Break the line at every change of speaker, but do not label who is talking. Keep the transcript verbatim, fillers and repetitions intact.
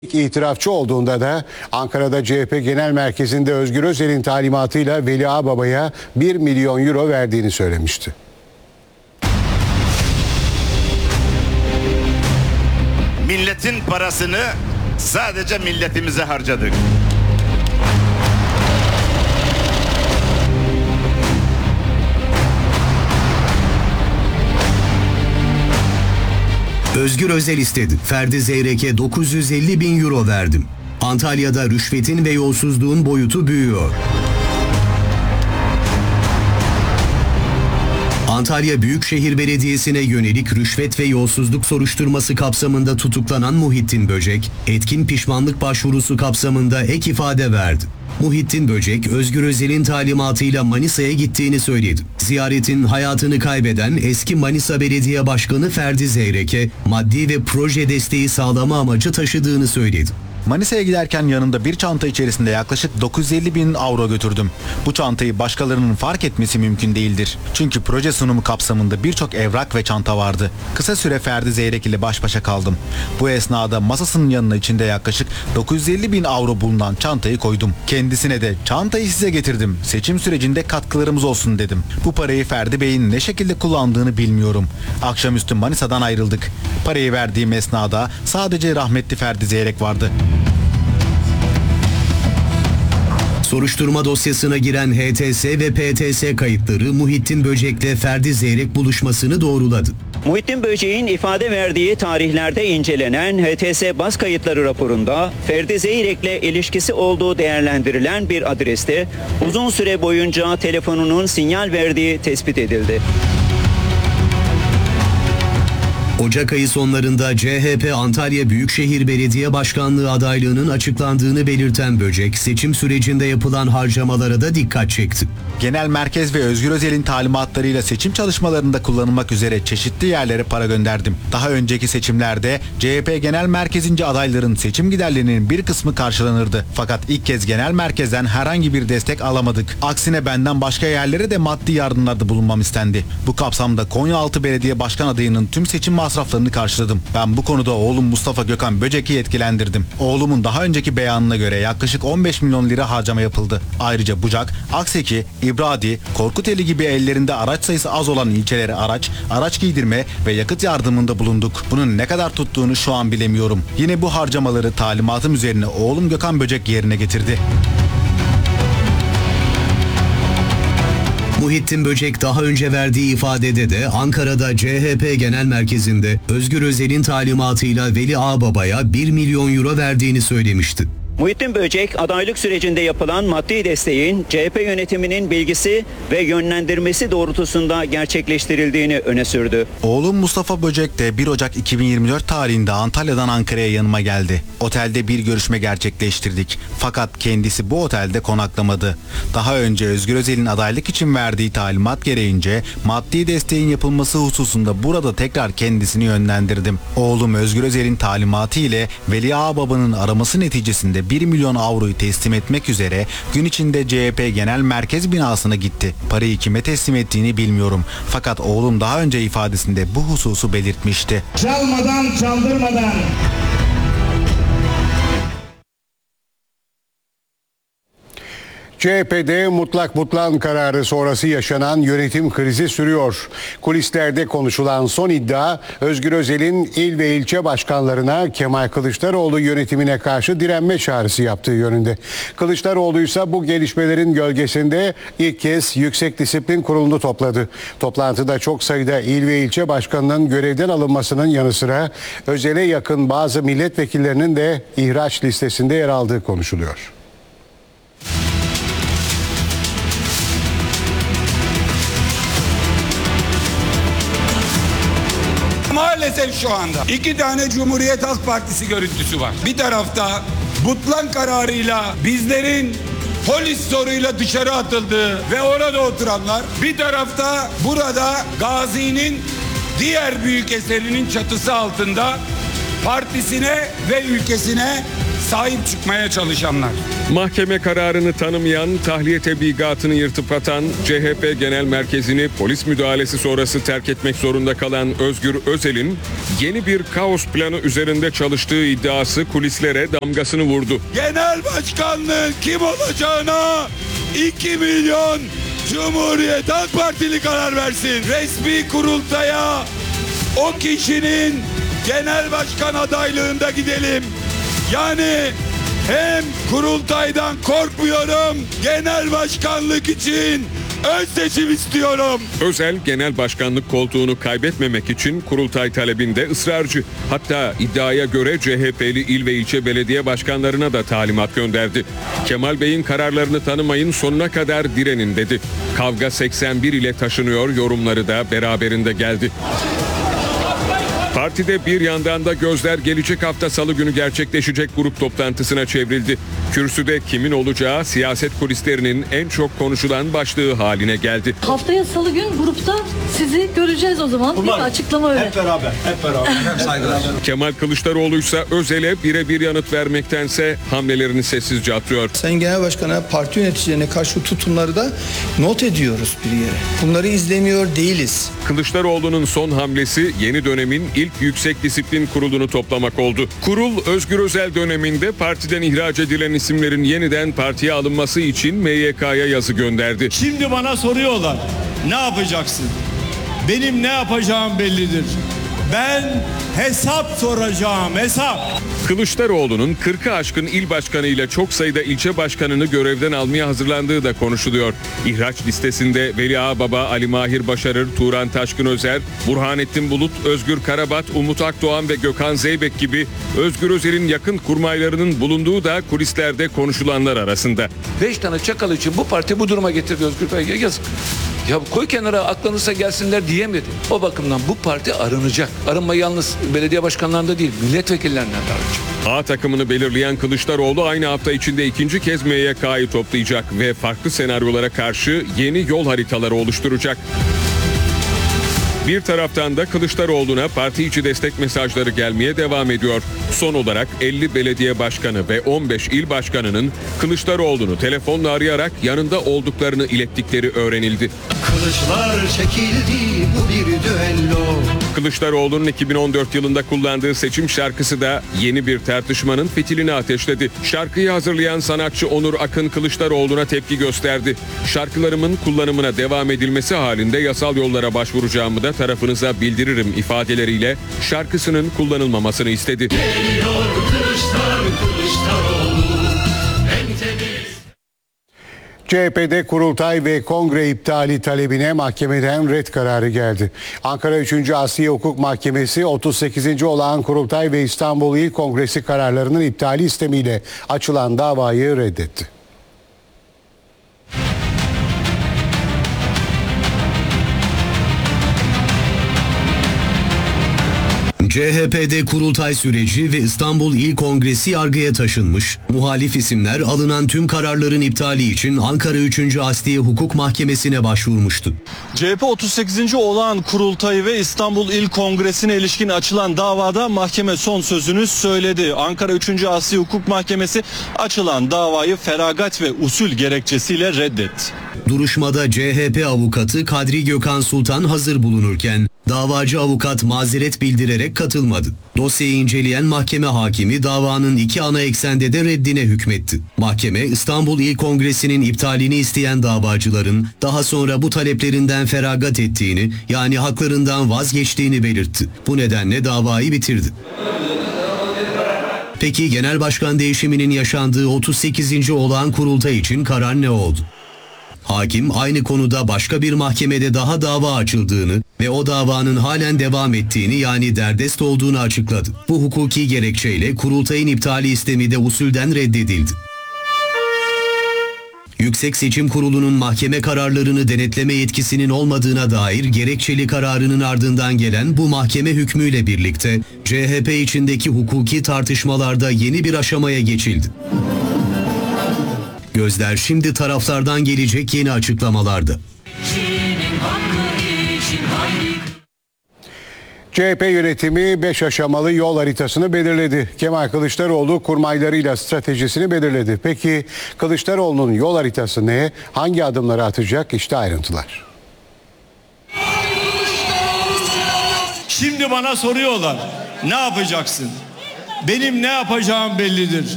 İtirafçı olduğunda da Ankara'da C H P Genel Merkezi'nde Özgür Özel'in talimatıyla Veli Ağbaba'ya bir milyon euro verdiğini söylemişti.
Milletin parasını sadece milletimize harcadık.
Özgür Özel istedi. Ferdi Zeyrek'e dokuz yüz elli bin euro verdim. Antalya'da rüşvetin ve yolsuzluğun boyutu büyüyor. Antalya Büyükşehir Belediyesi'ne yönelik rüşvet ve yolsuzluk soruşturması kapsamında tutuklanan Muhittin Böcek, etkin pişmanlık başvurusu kapsamında ek ifade verdi. Muhittin Böcek, Özgür Özel'in talimatıyla Manisa'ya gittiğini söyledi. Ziyaretin hayatını kaybeden eski Manisa Belediye Başkanı Ferdi Zeyrek'e maddi ve proje desteği sağlama amacı taşıdığını söyledi.
Manisa'ya giderken yanımda bir çanta içerisinde yaklaşık dokuz yüz elli bin avro götürdüm. Bu çantayı başkalarının fark etmesi mümkün değildir. Çünkü proje sunumu kapsamında birçok evrak ve çanta vardı. Kısa süre Ferdi Zeyrek ile baş başa kaldım. Bu esnada masasının yanına içinde yaklaşık dokuz yüz elli bin avro bulunan çantayı koydum. Kendisine de çantayı size getirdim, seçim sürecinde katkılarımız olsun dedim. Bu parayı Ferdi Bey'in ne şekilde kullandığını bilmiyorum. Akşamüstü Manisa'dan ayrıldık. Parayı verdiğim esnada sadece rahmetli Ferdi Zeyrek vardı.
Soruşturma dosyasına giren H T S ve P T S kayıtları Muhittin Böcek'le Ferdi Zeyrek buluşmasını doğruladı.
Muhittin Böcek'in ifade verdiği tarihlerde incelenen H T S baz kayıtları raporunda Ferdi Zeyrek'le ilişkisi olduğu değerlendirilen bir adreste uzun süre boyunca telefonunun sinyal verdiği tespit edildi.
Ocak ayı sonlarında C H P Antalya Büyükşehir Belediye Başkanlığı adaylığının açıklandığını belirten Böcek, seçim sürecinde yapılan harcamalara da dikkat çekti.
Genel Merkez ve Özgür Özel'in talimatlarıyla seçim çalışmalarında kullanılmak üzere çeşitli yerlere para gönderdim. Daha önceki seçimlerde C H P Genel Merkezince adayların seçim giderlerinin bir kısmı karşılanırdı. Fakat ilk kez Genel Merkez'den herhangi bir destek alamadık. Aksine benden başka yerlere de maddi yardımlarda bulunmam istendi. Bu kapsamda Konyaaltı Belediye Başkan adayının tüm seçim masraflarını karşıladım. Ben bu konuda oğlum Mustafa Gökhan Böcek'i yetkilendirdim. Oğlumun daha önceki beyanına göre yaklaşık on beş milyon lira harcama yapıldı. Ayrıca Bucak, Akseki, İbradi, Korkuteli gibi ellerinde araç sayısı az olan ilçelere araç, araç giydirme ve yakıt yardımında bulunduk. Bunun ne kadar tuttuğunu şu an bilemiyorum. Yine bu harcamaları talimatım üzerine oğlum Gökhan Böcek yerine getirdi.
Muhittin Böcek daha önce verdiği ifadede de Ankara'da C H P Genel Merkezi'nde Özgür Özel'in talimatıyla Veli Ağbaba'ya bir milyon euro verdiğini söylemişti.
Muhittin Böcek, adaylık sürecinde yapılan maddi desteğin C H P yönetiminin bilgisi ve yönlendirmesi doğrultusunda gerçekleştirildiğini öne sürdü.
Oğlum Mustafa Böcek de bir Ocak iki bin yirmi dört tarihinde Antalya'dan Ankara'ya yanıma geldi. Otelde bir görüşme gerçekleştirdik. Fakat kendisi bu otelde konaklamadı. Daha önce Özgür Özel'in adaylık için verdiği talimat gereğince maddi desteğin yapılması hususunda burada tekrar kendisini yönlendirdim. Oğlum Özgür Özel'in talimatı ile Veli Ağbaba'nın araması neticesinde bir milyon avroyu teslim etmek üzere gün içinde C H P Genel Merkez binasına gitti. Parayı kime teslim ettiğini bilmiyorum. Fakat oğlum daha önce ifadesinde bu hususu belirtmişti.
Çalmadan, çaldırmadan.
C H P'de mutlak butlan kararı sonrası yaşanan yönetim krizi sürüyor. Kulislerde konuşulan son iddia Özgür Özel'in il ve ilçe başkanlarına Kemal Kılıçdaroğlu yönetimine karşı direnme çağrısı yaptığı yönünde. Kılıçdaroğlu ise bu gelişmelerin gölgesinde ilk kez Yüksek Disiplin Kurulu'nu topladı. Toplantıda çok sayıda il ve ilçe başkanının görevden alınmasının yanı sıra Özel'e yakın bazı milletvekillerinin de ihraç listesinde yer aldığı konuşuluyor.
Maalesef şu anda iki tane Cumhuriyet Halk Partisi görüntüsü var. Bir tarafta butlan kararıyla bizlerin polis zoruyla dışarı atıldığı ve orada oturanlar, bir tarafta burada Gazi'nin diğer büyük eserinin çatısı altında partisine ve ülkesine sahip çıkmaya çalışanlar.
Mahkeme kararını tanımayan, tahliye tebligatını yırtıp atan, C H P Genel Merkezi'ni polis müdahalesi sonrası terk etmek zorunda kalan Özgür Özel'in yeni bir kaos planı üzerinde çalıştığı iddiası kulislere damgasını vurdu.
Genel başkanlığın kim olacağına iki milyon Cumhuriyet Halk Partili karar versin. Resmi kurultaya o kişinin genel başkan adaylığında gidelim. Yani hem kurultaydan korkmuyorum, genel başkanlık için ön seçim istiyorum.
Özel genel başkanlık koltuğunu kaybetmemek için kurultay talebinde ısrarcı. Hatta iddiaya göre C H P'li il ve ilçe belediye başkanlarına da talimat gönderdi. Kemal Bey'in kararlarını tanımayın, sonuna kadar direnin dedi. Kavga seksen bir ile taşınıyor yorumları da beraberinde geldi. Partide bir yandan da gözler gelecek hafta Salı günü gerçekleşecek grup toplantısına çevrildi. Kürsüde kimin olacağı siyaset kulislerinin en çok konuşulan başlığı haline geldi.
Haftaya Salı gün grupta sizi göreceğiz o zaman. Bir açıklama öyle.
Hep beraber, hep beraber. Hep saygılar.
Kemal Kılıçdaroğlu ise Özel'e birebir yanıt vermektense hamlelerini sessizce atıyor.
Sayın Genel Başkan'a, parti yöneticilerine karşı tutumları da not ediyoruz bir yere. Bunları izlemiyor değiliz.
Kılıçdaroğlu'nun son hamlesi yeni dönemin ilk Yüksek Disiplin Kurulu'nu toplamak oldu. Kurul Özgür Özel döneminde partiden ihraç edilen isimlerin yeniden partiye alınması için M Y K'ya yazı gönderdi.
Şimdi bana soruyorlar, ne yapacaksın? Benim ne yapacağım bellidir. Ben hesap soracağım, hesap.
Kılıçdaroğlu'nun kırkı aşkın il başkanıyla çok sayıda ilçe başkanını görevden almaya hazırlandığı da konuşuluyor. İhraç listesinde Veli Ağbaba, Ali Mahir Başarır, Turan Taşkın Özer, Burhanettin Bulut, Özgür Karabat, Umut Akdoğan ve Gökhan Zeybek gibi Özgür Özel'in yakın kurmaylarının bulunduğu da kulislerde konuşulanlar arasında.
Beş tane çakal için bu parti bu duruma getirdi Özgür Bey. Yazık. Ya koy kenara, aklanırsa gelsinler diyemedi. O bakımdan bu parti arınacak. Arınma yalnız belediye başkanlarında değil, milletvekillerinden de arınacak.
A takımını belirleyen Kılıçdaroğlu aynı hafta içinde ikinci kez M Y K'yı toplayacak ve farklı senaryolara karşı yeni yol haritaları oluşturacak. Bir taraftan da Kılıçdaroğlu'na parti içi destek mesajları gelmeye devam ediyor. Son olarak elli belediye başkanı ve on beş il başkanının Kılıçdaroğlu'nu telefonla arayarak yanında olduklarını ilettikleri öğrenildi.
Kılıçlar çekildi, bu bir düello.
Kılıçdaroğlu'nun iki bin on dört yılında kullandığı seçim şarkısı da yeni bir tartışmanın fitilini ateşledi. Şarkıyı hazırlayan sanatçı Onur Akın Kılıçdaroğlu'na tepki gösterdi. Şarkılarımın kullanımına devam edilmesi halinde yasal yollara başvuracağımı da tarafınıza bildiririm ifadeleriyle şarkısının kullanılmamasını istedi.
Geliyor Kılıçlar, Kılıçdaroğlu.
C H P'de kurultay ve kongre iptali talebine mahkemeden red kararı geldi. Ankara üçüncü Asliye Hukuk Mahkemesi otuz sekizinci olağan kurultay ve İstanbul İl Kongresi kararlarının iptali istemiyle açılan davayı reddetti.
C H P'de kurultay süreci ve İstanbul İl Kongresi yargıya taşınmış. Muhalif isimler alınan tüm kararların iptali için Ankara üçüncü Asliye Hukuk Mahkemesi'ne başvurmuştu.
C H P otuz sekizinci olağan kurultayı ve İstanbul İl Kongresi'ne ilişkin açılan davada mahkeme son sözünü söyledi. Ankara üçüncü Asliye Hukuk Mahkemesi açılan davayı feragat ve usul gerekçesiyle reddetti.
Duruşmada C H P avukatı Kadri Gökhan Sultan hazır bulunurken davacı avukat mazeret bildirerek katılmadı. Dosyayı inceleyen mahkeme hakimi davanın iki ana eksende de reddine hükmetti. Mahkeme İstanbul İl Kongresi'nin iptalini isteyen davacıların daha sonra bu taleplerinden feragat ettiğini, yani haklarından vazgeçtiğini belirtti. Bu nedenle davayı bitirdi. Peki genel başkan değişiminin yaşandığı otuz sekizinci olağan kurultay için karar ne oldu? Hakim aynı konuda başka bir mahkemede daha dava açıldığını ve o davanın halen devam ettiğini, yani derdest olduğunu açıkladı. Bu hukuki gerekçeyle kurultayın iptali istemi de usulden reddedildi. Yüksek Seçim Kurulu'nun mahkeme kararlarını denetleme yetkisinin olmadığına dair gerekçeli kararının ardından gelen bu mahkeme hükmüyle birlikte C H P içindeki hukuki tartışmalarda yeni bir aşamaya geçildi. Gözler şimdi taraflardan gelecek yeni açıklamalarda.
C H P yönetimi beş aşamalı yol haritasını belirledi. Kemal Kılıçdaroğlu kurmaylarıyla stratejisini belirledi. Peki Kılıçdaroğlu'nun yol haritası ne? Hangi adımları atacak? İşte ayrıntılar.
Şimdi bana soruyorlar, ne yapacaksın? Benim ne yapacağım bellidir.